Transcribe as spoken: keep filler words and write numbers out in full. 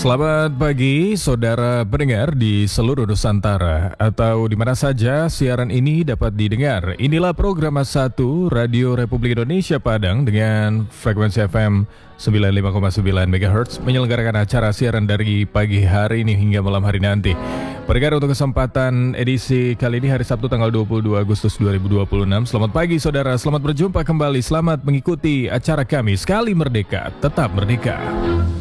Selamat pagi, saudara pendengar di seluruh Nusantara atau di mana saja siaran ini dapat didengar. Inilah program satu Radio Republik Indonesia Padang dengan frekuensi F M sembilan puluh lima koma sembilan megahertz menyelenggarakan acara siaran dari pagi hari ini hingga malam hari nanti. Pendengar, untuk kesempatan edisi kali ini hari Sabtu tanggal dua puluh dua Agustus dua ribu dua puluh enam. Selamat pagi saudara, selamat berjumpa kembali, selamat mengikuti acara kami Sekali Merdeka, Tetap Merdeka.